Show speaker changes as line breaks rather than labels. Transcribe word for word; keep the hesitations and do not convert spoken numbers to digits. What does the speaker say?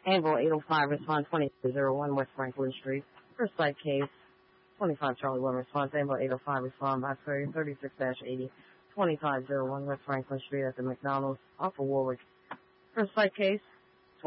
Anvil eight oh five, respond twenty oh one West Franklin Street. First site case, twenty-five Charlie one, response Anvil eight oh five, respond by ferry thirty-six eighty, twenty-five oh one West Franklin Street at the McDonald's off of Warwick. First site case,